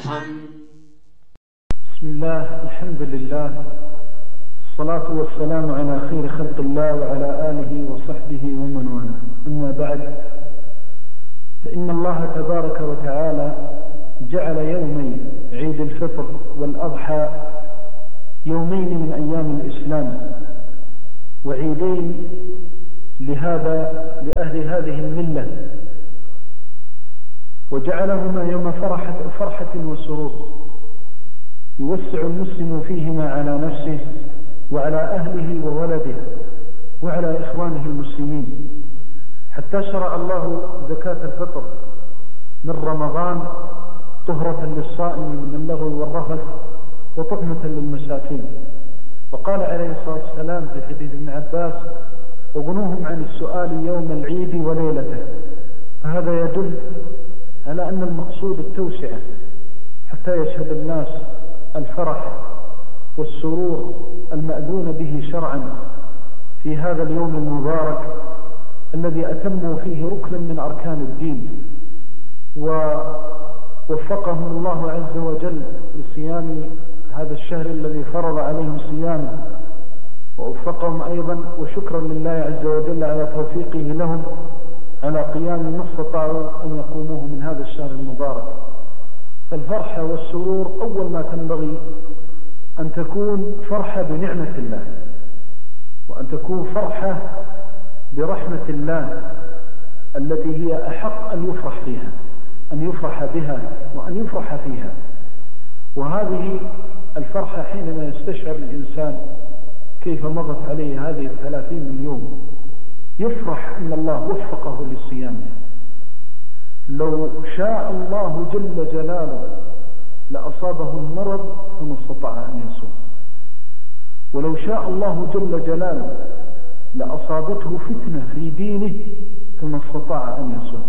بسم الله، الحمد لله، الصلاة والسلام على خير خلق الله وعلى آله وصحبه ومن والاه. أما بعد، فإن الله تبارك وتعالى جعل يومي عيد الفطر والأضحى يومين من أيام الإسلام، وعيدين لأهل هذه الملة، وجعلهما يوم فرحة وسرور يوسع المسلم فيهما على نفسه وعلى أهله وولده وعلى إخوانه المسلمين، حتى شرع الله زكاة الفطر من رمضان طهرة للصائم من اللغو والرفث وطعمة للمساكين. وقال عليه الصلاة والسلام في حديث ابن عباس: وغنوهم عن السؤال يوم العيد وليلته. فهذا يدل على أن المقصود التوسعة حتى يشهد الناس الفرح والسرور المأذون به شرعا في هذا اليوم المبارك الذي أتموا فيه ركنا من أركان الدين، ووفقهم الله عز وجل لصيام هذا الشهر الذي فرض عليهم صيامه، ووفقهم أيضا وشكرا لله عز وجل على توفيقه لهم على قيام ما استطاعوا أن يقوموه من هذا الشهر المبارك. فالفرحة والسرور أول ما تنبغي أن تكون فرحة بنعمة الله، وأن تكون فرحة برحمة الله التي هي أحق أن يفرح فيها، أن يفرح بها وأن يفرح فيها. وهذه الفرحة حينما يستشعر الإنسان كيف مضت عليه هذه 30 يوم، يفرح أن الله وفقه للصيام. لو شاء الله جل جلاله لأصابه المرض فما استطاع أن يصوم، ولو شاء الله جل جلاله لأصابته فتنة في دينه فما استطاع أن يصوم،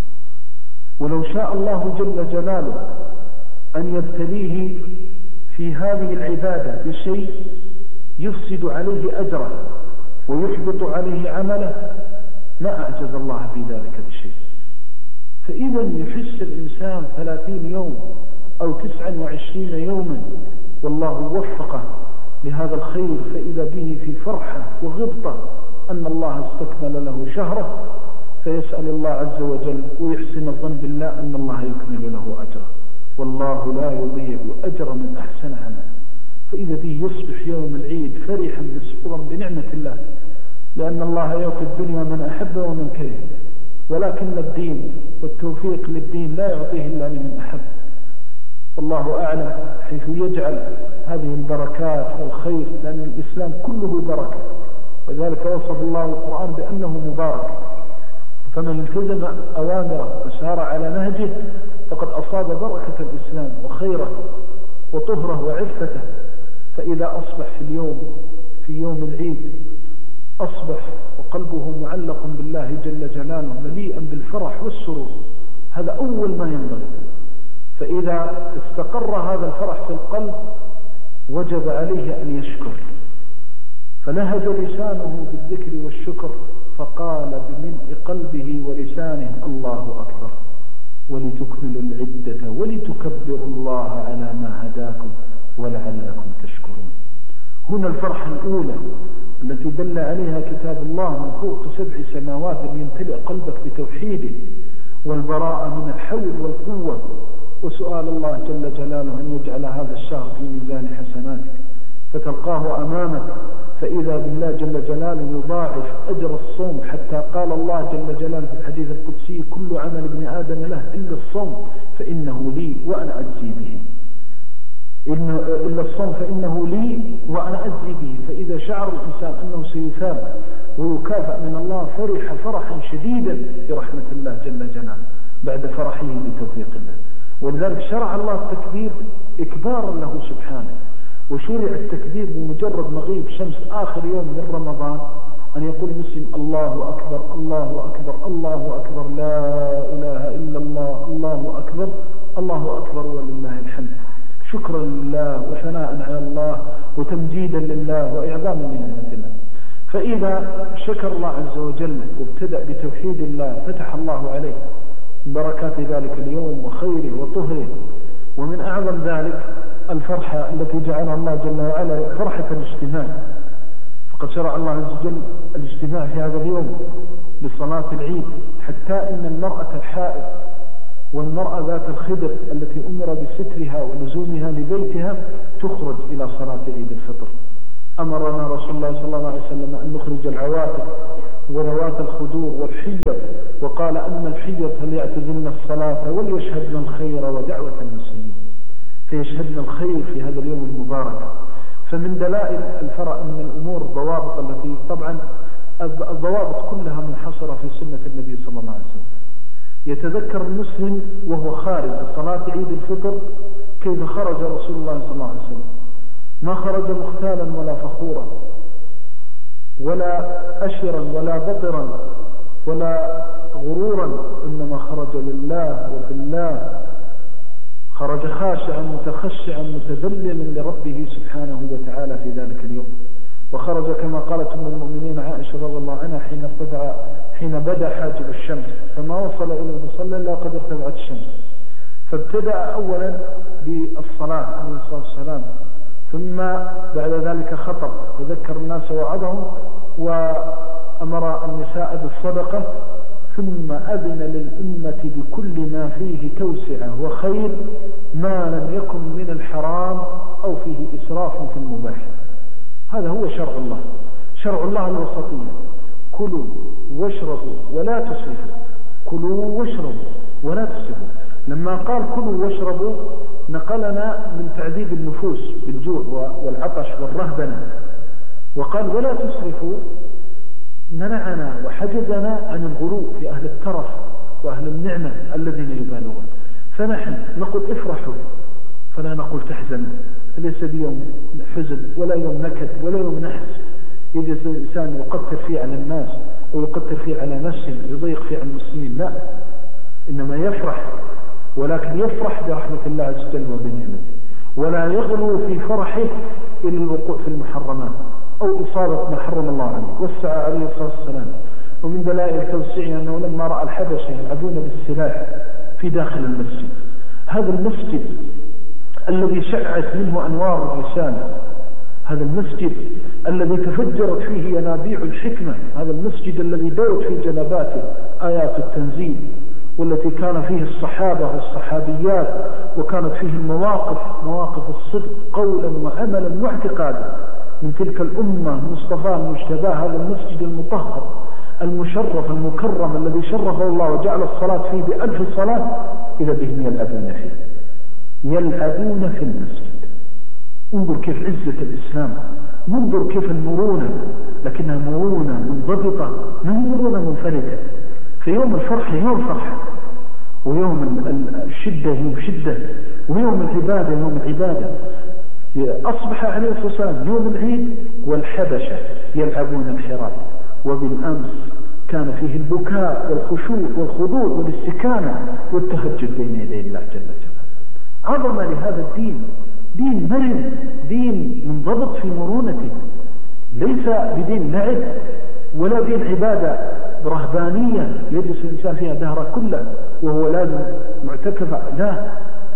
ولو شاء الله جل جلاله أن يبتليه في هذه العبادة بشيء يفسد عليه أجره ويحبط عليه عمله ما أعجز الله في ذلك بشيء. فإذا يحس الإنسان 30 يوم أو 29 يوما والله وفقه لهذا الخير، فإذا به في فرحة وغبطة أن الله استكمل له شهره، فيسأل الله عز وجل ويحسن الظن بالله أن الله يكمل له أجره، والله لا يضيع أجر من أحسن عمل. فإذا به يصبح يوم العيد فرحا مسرورا بنعمة الله، لأن الله يعطي الدنيا من أحب ومن كره، ولكن الدين والتوفيق للدين لا يعطيه إلا لمن أحب. والله أعلم حيث يجعل هذه البركات والخير، لأن الإسلام كله بركة، وذلك وصف الله القرآن بأنه مبارك. فمن التزم أوامره وسار على نهجه فقد أصاب بركة الإسلام وخيره وطهره وعفته. فإذا أصبح في يوم العيد أصبح وقلبه معلق بالله جل جلاله مليئا بالفرح والسرور، هذا أول ما ينبغي. فإذا استقر هذا الفرح في القلب وجب عليه أن يشكر، فنهج لسانه بالذكر والشكر، فقال بملء قلبه ولسانه: الله أكبر ولتكملوا العدة ولتكبروا الله على ما هداكم ولعلكم تشكرون. هنا الفرحة الأولى التي دل عليها كتاب الله من فوق 7 سماوات يمتلئ قلبك بتوحيده والبراءة من الحول والقوة، وسؤال الله جل جلاله أن يجعل هذا الشهر في ميزان حسناتك فتلقاه أمامك، فإذا بالله جل جلاله يضاعف أجر الصوم، حتى قال الله جل جلاله في الحديث القدسي: كل عمل ابن آدم له إلا الصوم فإنه لي وأنا أجزي به. إلا الصوم فإنه لي وأنا أجزي به. فإذا شعر الإنسان أنه سيثاب ويكافأ من الله فرح فرحا شديدا برحمة الله جل جلاله بعد فرحه بتوفيق الله. ولذلك شرع الله التكبير إكبارا له سبحانه، وشرع التكبير بمجرد مغيب شمس آخر يوم من رمضان أن يقول المسلم: الله أكبر الله أكبر الله أكبر لا إله إلا الله الله أكبر الله أكبر ولله الحمد، شكرا لله وثناء على الله وتمجيدا لله وإعظاما لنعمة الله. فإذا شكر الله عز وجل وابتدأ بتوحيد الله فتح الله عليه بركات ذلك اليوم وخيره وطهره. ومن أعظم ذلك الفرحة التي جعلها الله جل وعلا فرحة الاجتماع. فقد شرع الله عز وجل الاجتماع في هذا اليوم لصلاة العيد، حتى إن المرأة الحائض والمرأة ذات الخدر التي أمر بسترها ولزومها لبيتها تخرج إلى صلاة عيد الفطر. أمرنا رسول الله صلى الله عليه وسلم أن نخرج العواتق وذوات الخدور والحيض، وقال أما الحيض فليعتزلن الصلاة وليشهدن الخير ودعوة المسلمين، فيشهدن الخير في هذا اليوم المبارك. فمن دلائل الفرح من الأمور ضوابط التي طبعا الضوابط كلها منحصرة في سنة النبي صلى الله عليه وسلم. يتذكر المسلم وهو خارج صلاة عيد الفطر كيف خرج رسول الله صلى الله عليه وسلم، ما خرج مختالا ولا فخورا ولا أشرا ولا بطرا ولا غرورا، إنما خرج لله وفي الله، خرج خاشعا متخشعا متذللا لربه سبحانه وتعالى في ذلك اليوم. وخرج كما قالت أم المؤمنين عائشة رضي الله عنها حين بدا حاجب الشمس فما وصل إلى المصلى إلا قد ارتفعت الشمس، فابتدأ أولا بالصلاة عليه الصلاة والسلام، ثم بعد ذلك خطب وذكر الناس وعظهم وأمر النساء بالصدقة، ثم أذن للأمة بكل ما فيه توسعة وخير ما لم يكن من الحرام أو فيه إسراف في المباح. هذا هو شرع الله، شرع الله الوسطية: كلوا واشربوا ولا تسرفوا، كلوا واشربوا ولا تسرفوا. لما قال كلوا واشربوا نقلنا من تعذيب النفوس بالجوع والعطش والرهبنة، وقال ولا تسرفوا منعنا وحجزنا عن الغلو في أهل الترف وأهل النعمة الذين يبالغون. فنحن نقول افرحوا فلا نقول تحزنوا، فليس بيوم حزن ولا يوم نكد ولا يوم نحس يجلس الإنسان يقتر فيه على الناس ويقتر فيه على نفسه ويضيق فيه على المسلمين، لا، إنما يفرح، ولكن يفرح برحمة الله عز وجل وبنعمته، ولا يغلو في فرحه إلى الوقوع في المحرمات أو إصابة ما حرم الله عليه. وسع عليه الصلاة والسلام. ومن دلائل توسعه أنه لما رأى الحبشة يلعبون بالسلاح في داخل المسجد، هذا المسجد الذي شعت منه أنوار الرسالة، هذا المسجد الذي تفجرت فيه ينابيع الحكمة، هذا المسجد الذي دوت في جنباته آيات التنزيل، والتي كان فيه الصحابة والصحابيات، وكانت فيه المواقف، مواقف الصدق قولا وعملا واعتقادا من تلك الأمة المصطفى المجتبى. هذا المسجد المطهر المشرف المكرم الذي شرفه الله وجعل الصلاة فيه ب1000 صلاة، إذا بهم يلعبون فيه، يلعبون في المسجد. انظر كيف عزة الإسلام، انظر كيف المرونة، لكنها مرونة منضبطة، ما هي مرونة منفردة. في يوم الفرح يوم فرح، ويوم الشدة يوم شدة، ويوم العبادة يوم العبادة. أصبح عليه الصلاة والسلام يوم العيد والحبشة يلعبون الحراب، وبالأمس كان فيه البكاء والخشوع والخضوع والاستكانة والتهجد بين يدي الله جل جلاله. عظم لهذا الدين، دين مرن، دين منضبط في مرونته، ليس بدين لعب ولا دين عبادة رهبانية يجلس الإنسان فيها دهره كله وهو لازم معتكف، لا،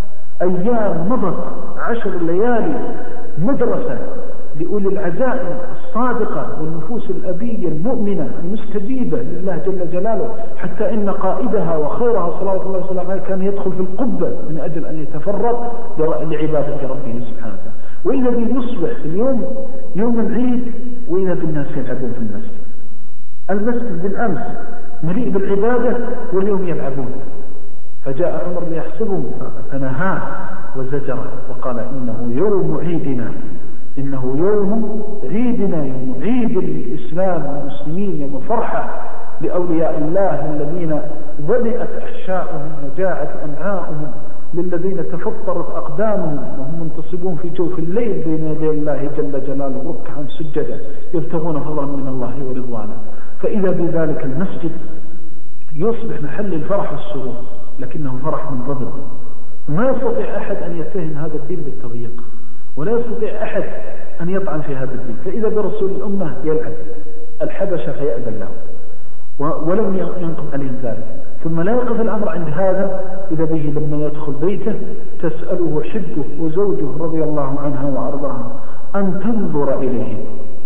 أيام مضت 10 ليالي مدرسة لأولي العزائم الصادقة والنفوس الأبية المؤمنة المستجيبة لله جل جلاله، حتى إن قائدها وخيرها صلى الله عليه وسلم كان يدخل في القبة من أجل أن يتفرغ لعبادة ربه سبحانه وتعالى. وإذا بيصبح اليوم يوم العيد وإذا بالناس يلعبون في المسجد. المسجد بالأمس مليء بالعبادة واليوم يلعبون. فجاء عمر ليحسبهم فنهاه وزجره وقال إنه يوم عيدنا، إنه يوم عيدنا، يوم عيد الإسلام والمسلمين، يوم فرحة لأولياء الله الذين ضلئت أحشاؤهم وجاعت أمعاؤهم، للذين تفطرت أقدامهم وهم منتصبون في جوف الليل بين يدي الله جل جلاله ركعا سجدا يبتغون فضلا من الله ورضوانه. فإذا بذلك المسجد يصبح محل الفرح والسرور، لكنه فرح منضبط. ما يستطيع أحد أن يتهم هذا الدين بالتضييق، ولا يستطيع أحد أن يطعن في هذا الدين. فإذا برسول الأمة يلعب الحبشة فيأذن له، ولم ينقض عليهم ذلك. ثم لا يقف الأمر عند هذا، إذا به لما يدخل بيته تسأله حبه وزوجه رضي الله عنها وأرضاها أن تنظر إليه.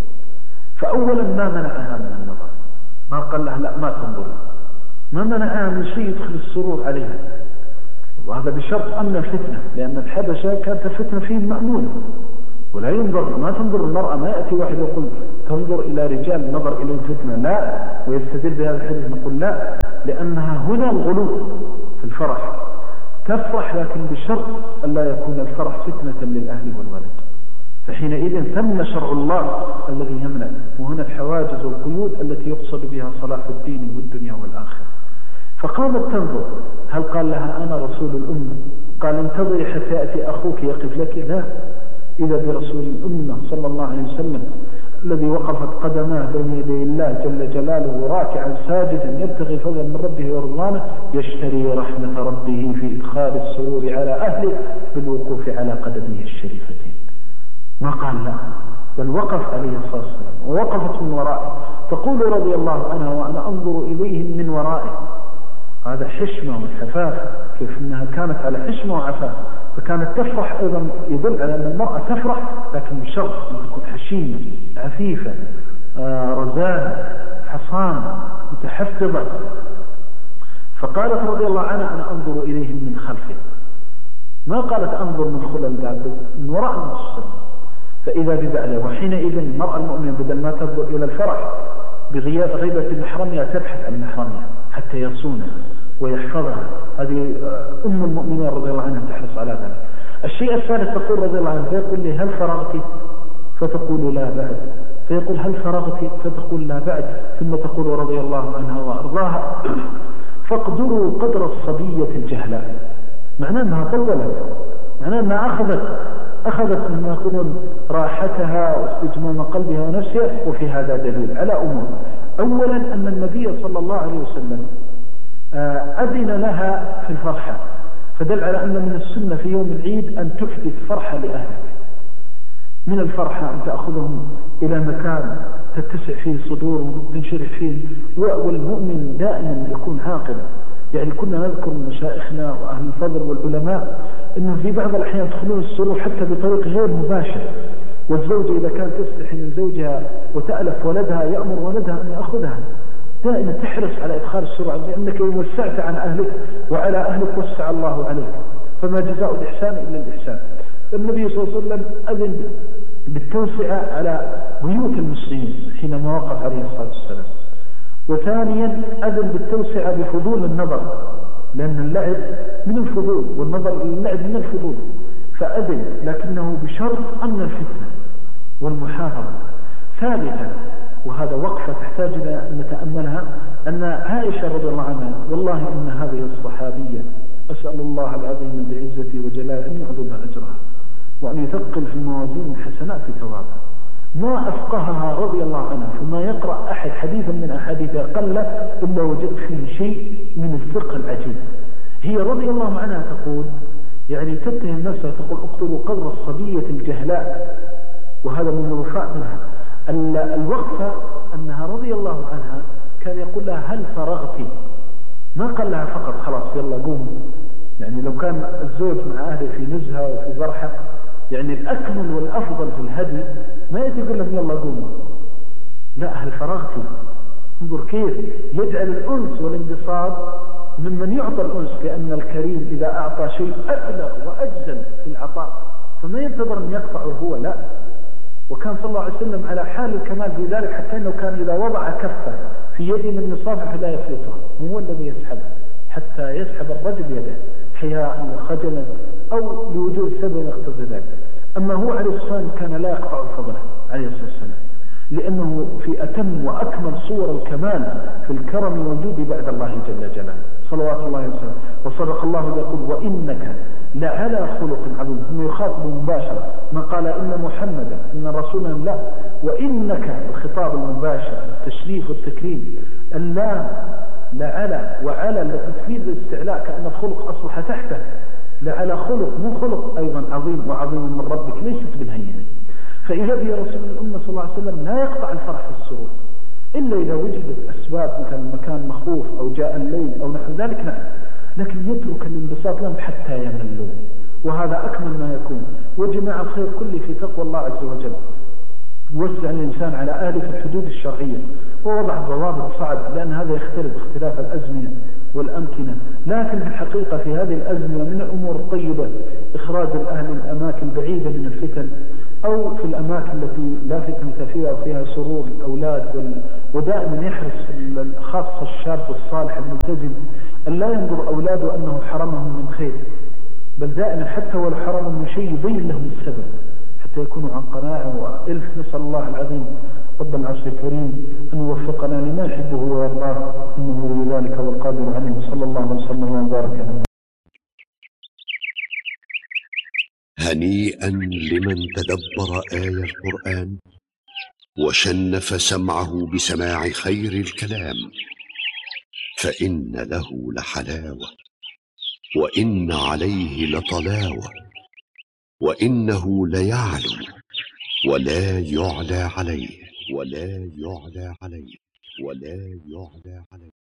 فأولا ما منعها من النظر، ما قال لها لا ما تنظر، ما منعها من شيء يدخل السرور عليها، وهذا بشرط أن الفتنة، لأن الحبشة كانت الفتنة فيهم مأمونة ولا ينظر، ما تنظر المرأة، ما يأتي واحد يقول تنظر إلى رجال نظر إلى الفتنة، لا، ويستدل بهذا الحديث نقول لا، لأنها هنا الغلو في الفرح، تفرح لكن بشرط أن لا يكون الفرح فتنة للأهل والولد، فحينئذ ثم شرع الله الذي يمنع، وهنا الحواجز والقيود التي يقصد بها صلاح الدين والدنيا والآخرة. فقامت تنظر، هل قال لها أنا رسول الأمة؟ قال انتظري حتى يأتي أخوك يقف لك؟ لا، إذا برسول الأمة صلى الله عليه وسلم الذي وقفت قدماه بين يدي الله جل جلاله راكعا ساجدا يبتغي فضلا من ربه ورضوانه، يشتري رحمة ربه في إدخال السرور على أهله بالوقوف على قدمه الشريفتين. ما قال لا، بل وقف عليه الصلاة والسلام ووقفت من ورائه، تقول رضي الله عنها وأنا أنظر إليهم من ورائه. هذا حشمة وحفاف، كيف أنها كانت على حشمة وعفاف، فكانت تفرح أيضا، يدل على أن المرأة تفرح لكن بشرط أن تكون حشيمة عفيفة رزانة حصانة متحفظة. فقالت رضي الله عنها أنا أنظر إليهم من خلفه، ما قالت أنظر من خلال الباب، من وراء النبي صلى الله عليه وسلم. فإذا ببعله، وحينئذ المرأة المؤمنة بدل ما تنظر إلى الفرح بغياب غيبة محرمها تبحث عن محرمها حتى يصونها ويحفظها. هذه أم المؤمنين رضي الله عنها تحرص على ذلك. الشيء الثالث تقول رضي الله عنها، فيقول لي هل فرغت؟ فتقول لا بعد. فيقول هل فرغت؟ فتقول لا بعد. ثم تقول رضي الله عنها وأرضاها فاقدروا قدر الصبية الجهلاء، معناه أنها طولت، معناه أنها أخذت مما يقولون راحتها واستجمام قلبها ونفسها. وفي هذا دليل على أمور. أولا أن النبي صلى الله عليه وسلم أذن لها في الفرحة، فدل على أن من السنة في يوم العيد أن تحدث فرحة لأهلك، من الفرحة أن تأخذهم إلى مكان تتسع فيه صدورهم تنشرح فيه. والمؤمن دائما يكون عاقلا، يعني كنا نذكر مشايخنا وأهل الفضل والعلماء أنه في بعض الأحيان يدخلون السرور حتى بطريق غير مباشر، والزوجة إذا كانت تستحي من زوجها وتألف ولدها يأمر ولدها أن يأخذها، دائما تحرص على إدخال السرور، لأنك إن وسعت عن أهلك وعلى أهلك وسع الله عليك، فما جزاء الإحسان إلا الإحسان. النبي صلى الله عليه وسلم أذن بالتوسعة على بيوت المسلمين حينما وقف عليه الصلاة والسلام. وثانيا أذن بالتوسعة بفضول النظر، لأن اللعب من الفضول والنظر للعب من الفضول، فأذن لكنه بشرط أمن الفتنة والمحافظة. ثالثا، وهذا وقفة تحتاج إلى أن نتأملها، أن عائشة رضي الله عنها والله إن هذه الصحابية أسأل الله العظيم بعزته وجلاله أن يعظم أجرها وأن يثقل في موازين الحسنات ثوابها. ما أفقهها رضي الله عنها، فما يقرأ أحد حديثا من أحاديثها قل إلا وجدت فيه شيء من الفقه العجيب. هي رضي الله عنها تقول، يعني تتهم نفسها، تقول اقتلوا قدر الصبية الجهلاء، وهذا من الوفاء منها. الوقفة أنها رضي الله عنها كان يقول لها هل فرغت؟ ما قال لها فقط خلاص يلا قوم، يعني لو كان الزوج مع أهله في نزهة وفي فرحة، يعني الأكمل والأفضل في الهدي ما يقول لهم يلا قوموا، لا هل فرغت؟ انظر كيف يجعل الأنس والانبساط ممن يعطى الأنس، لأن الكريم إذا أعطى شيء أبلغ وأجزل في العطاء، فما ينتظر أن يقطعه هو، لا. وكان صلى الله عليه وسلم على حال الكمال في ذلك، حتى أنه كان إذا وضع كفه في يد من يصافح لا يفلتها، هو الذي يسحبه حتى يسحب الرجل يده حياء وخجلا أو لوجود سبب يقتضي ذلك. أما هو عليه الصلاة والسلام كان لا يقطع فضله عليه الصلاة والسلام، لأنه في أتم وأكمل صور الكمال في الكرم والجود بعد الله جل جلاله صلوات الله وسلم. وصدق الله يقول وإنك لعلى خلق عظيم، ثم يخاطب مباشرة ما قال إن محمدا إن رسولا، لا، وإنك الخطاب المباشر التشريف والتكريم، اللام لعلى وعلى التي تفيد الاستعلاء كأن الخلق أصبح تحته، لعلى خلق مو خلق أيضا عظيم وعظيم من ربك ليست بالهينة. فإذا به رسول الأمة صلى الله عليه وسلم لا يقطع الفرح في السرور، إلا إذا وجدت أسباب مثل مكان مخوف أو جاء الليل أو نحو ذلك نعم، لكن يترك الانبساط لهم حتى يملوا، وهذا أكمل ما يكون. وجمع الخير كله في تقوى الله عز وجل، يوسع الإنسان على أهله في الحدود الشرعية، ووضع ضوابط صعب، لأن هذا يختلف اختلاف الأزمنة والأمكنة. لكن في الحقيقة في هذه الأزمنة من الأمور الطيبة إخراج الأهل الأماكن بعيدة من الفتن، أو في الأماكن التي لا فتنة فيها وفيها سرور الأولاد. ودائما يحرص خاصة الشاب الصالح الملتزم أن لا ينظر أولاده أنه حرمهم من خير، بل دائما حتى ولو حرمهم من شيء يبين لهم السبب حتى يكونوا عن قناعة وإلف. نسأل الله العظيم رب العرش الكريم أن يوفقنا لما يحبه ويرضاه، إنه ولي ذلك والقادر عليه. صلى الله وسلم وبارك عليه. هنيئا لمن تدبر آية القرآن وشنف سمعه بسماع خير الكلام، فإن له لحلاوة، وإن عليه لطلاوة، وإنه ليعلو ولا يعلى عليه، ولا يعلى عليه، ولا يعلى عليه.